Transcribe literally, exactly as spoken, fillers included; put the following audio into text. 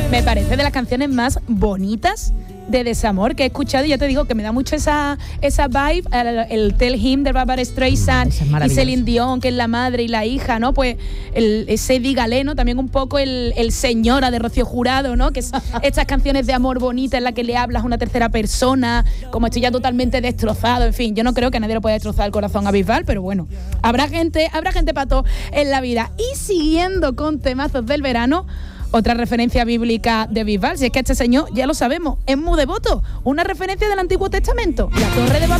Me parece de las canciones más bonitas de desamor que he escuchado, y ya te digo que me da mucho esa esa vibe, el, el Tell Him de Barbara Streisand y Celine Dion, que es la madre y la hija, ¿no? Pues el, ese Dígale, ¿no? También un poco el, el Señora de Rocío Jurado, ¿no? Que es estas canciones de amor bonitas en las que le hablas a una tercera persona, como estoy ya totalmente destrozado, en fin, yo no creo que a nadie le pueda destrozar el corazón a Bisbal, pero bueno, habrá gente, habrá gente para todo en la vida. Y siguiendo con temazos del verano, otra referencia bíblica de Bisbal, si es que este señor, ya lo sabemos, es muy devoto, una referencia del Antiguo Testamento, la Torre de Babel.